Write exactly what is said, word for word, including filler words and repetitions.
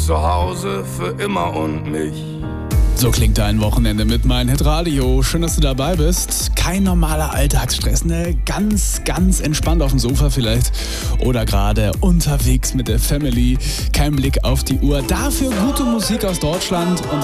zu Hause für immer und mich. So klingt dein Wochenende mit Mein Hitradio. Schön, dass du dabei bist. Kein normaler Alltagsstress, ne? Ganz, ganz entspannt auf dem Sofa vielleicht. Oder gerade unterwegs mit der Family. Kein Blick auf die Uhr. Dafür gute Musik aus Deutschland. Und